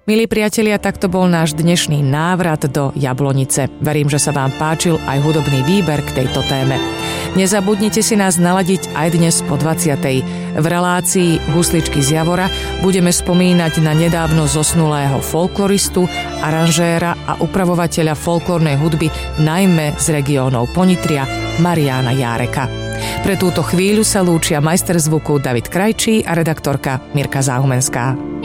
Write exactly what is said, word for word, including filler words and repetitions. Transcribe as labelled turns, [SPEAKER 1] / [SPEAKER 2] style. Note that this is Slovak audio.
[SPEAKER 1] Milí priatelia, takto bol náš dnešný návrat do Jablonice. Verím, že sa vám páčil aj hudobný výber k tejto téme. Nezabudnite si nás naladiť aj dnes po dvadsiatej. V relácii Husličky z Javora budeme spomínať na nedávno zosnulého folkloristu, aranžéra a upravovateľa folklórnej hudby najmä z regiónov Ponitria Mariána Járeka. Pre túto chvíľu sa lúčia majster zvuku David Krajčí a redaktorka Mirka Záhumenská.